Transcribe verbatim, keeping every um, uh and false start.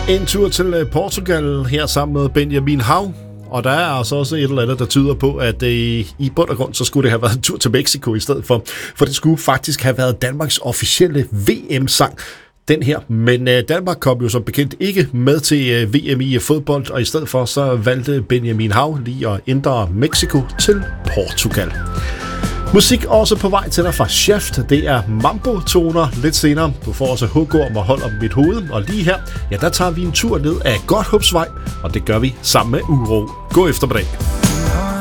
En tur til Portugal her sammen med Benjamin Hav. Og der er altså også et eller andet, der tyder på, at øh, i bund og grund, så skulle det have været en tur til Mexico i stedet for. For det skulle faktisk have været Danmarks officielle V M-sang, den her. Men øh, Danmark kom jo som bekendt ikke med til øh, V M i fodbold, og i stedet for så valgte Benjamin Hav lige at ændre Mexico til Portugal. Musik også på vej til dig fra Shaft. Det er mambo-toner lidt senere. Du får også hugorm og hold om mit hoved. Og lige her, ja, der tager vi en tur ned ad Godthåbsvej, og det gør vi sammen med Uro. God eftermiddag.